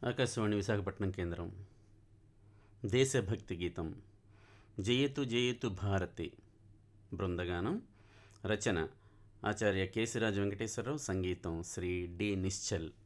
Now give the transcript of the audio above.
ఆకాశవాణి విశాఖపట్నం కేంద్రం. దేశభక్తి గీతం జయతు జయతు భారతి. బృందగానం. రచన ఆచార్య కేశిరాజు వెంకటేశ్వరరావు. సంగీతం శ్రీ డి నిశ్చల్.